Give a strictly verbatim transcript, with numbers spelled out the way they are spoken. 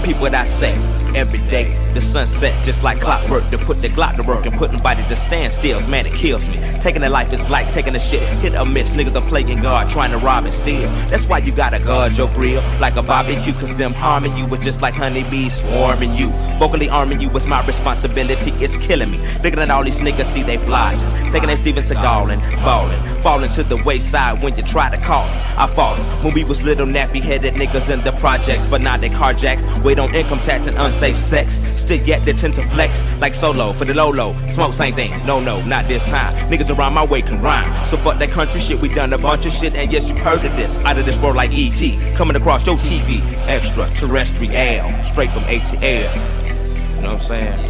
Repeat what I say every day. The sun sets just like clockwork. To put the Glock to work and putting body to stand stills, man, it kills me. Taking a life is like taking a shit. Hit or miss, niggas are playing God, trying to rob and steal. That's why you gotta guard your grill like a barbecue, cause them harming you was just like honeybees swarming you. Vocally arming you was my responsibility, it's killing me. Looking at all these niggas, see they flashing, thinking they Steven Seagal and ballin', falling to the wayside when you try to call them. I fought them when we was little nappy-headed niggas in the projects, but now they carjacks, wait on income tax and unsafe sex. Still yet they tend to flex like solo for the low-low. Smoke same thing, no no, not this time. Niggas around my way can rhyme, so fuck that country shit. We done a bunch of shit, and yes you heard of this. Out of this world like E T, coming across your T V, extraterrestrial, straight from A T L. You know what I'm saying?